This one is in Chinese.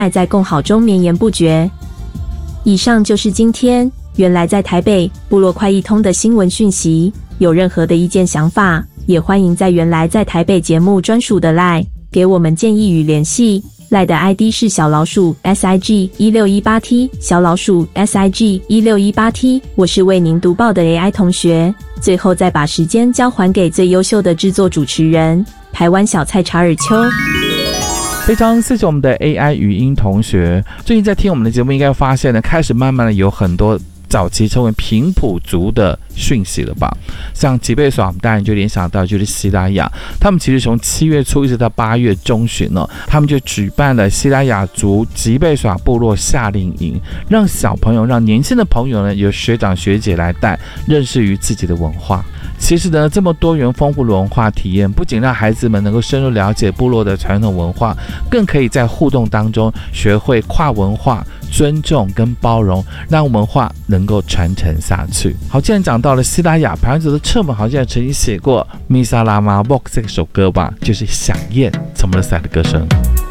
爱在共好中绵延不绝。以上就是今天原来在台北部落快易通的新闻讯息，有任何的意见想法，也欢迎在原来在台北节目专属的 LINE 给我们建议与联系。LINE 的 ID 是SIG1618T SIG1618T。我是为您读报的 AI 同学。最后再把时间交还给最优秀的制作主持人台湾小菜查尔丘。 非常谢谢我们的 AI 语音同学。最近在听我们的节目，应该发现呢，开始慢慢的有很多早期成为平埔族的讯息了吧？像吉贝爽，当然就联想到就是西拉雅，他们其实从7月初一直到8月中旬呢，他们就举办了西拉雅族吉贝爽部落夏令营，让小朋友、让年轻的朋友呢，由学长学姐来带，认识于自己的文化。其实呢，这么多元丰富的文化体验，不仅让孩子们能够深入了解部落的传统文化，更可以在互动当中学会跨文化、尊重跟包容，让文化能够传承下去。好，既然讲到了西拉雅，排湾族的册本好像曾经写过《米萨拉玛沃》这首歌吧，就是响宴，从我们的赛的歌声。